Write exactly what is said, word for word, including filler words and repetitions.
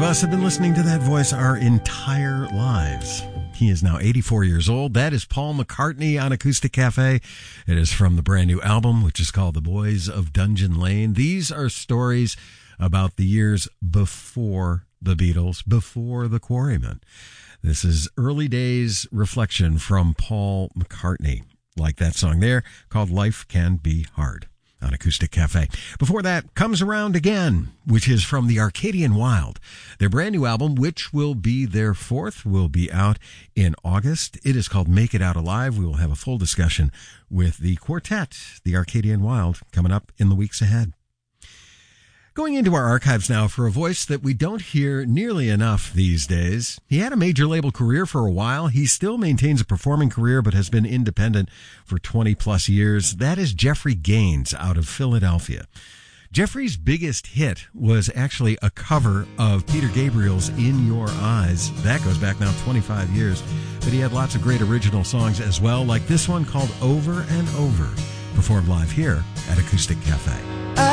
us have been listening to that voice our entire lives. He is now eighty-four years old. That is Paul McCartney on Acoustic Cafe. It is from the brand new album, which is called The Boys of Dungeon Lane. These are stories about the years before the Beatles, before the Quarrymen. This is early days reflection from Paul McCartney, like that song there called Life Can Be Hard on Acoustic Cafe. Before that, Comes Around Again, which is from the Arcadian Wild. Their brand new album, which will be their fourth, will be out in August. It is called Make It Out Alive. We will have a full discussion with the quartet, the Arcadian Wild, coming up in the weeks ahead. Going into our archives now for a voice that we don't hear nearly enough these days. He had a major label career for a while. He still maintains a performing career, but has been independent for twenty plus years. That is Jeffrey Gaines out of Philadelphia. Jeffrey's biggest hit was actually a cover of Peter Gabriel's In Your Eyes. That goes back now twenty-five years. But he had lots of great original songs as well, like this one called Over and Over, performed live here at Acoustic Cafe.